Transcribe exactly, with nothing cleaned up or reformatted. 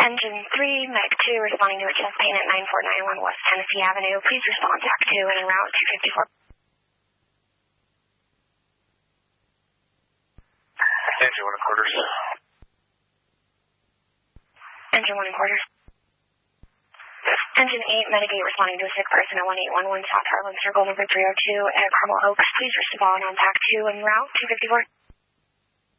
Engine three, Medic two, responding to a chest pain at nine four nine one West Tennessee Avenue. Please respond T A C two and en route two fifty-four. Engine one and quarters. Engine one and quarters. Engine eight, Medic eight, responding to a sick person at one eight one one South Harlan Circle, number three oh two at Carmel Oaks. Please respond on T A C two and route two fifty-four.